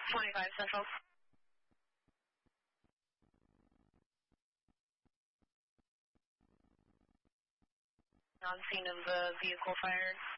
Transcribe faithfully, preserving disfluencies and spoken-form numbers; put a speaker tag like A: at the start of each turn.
A: twenty-five Central. On scene of the vehicle fired.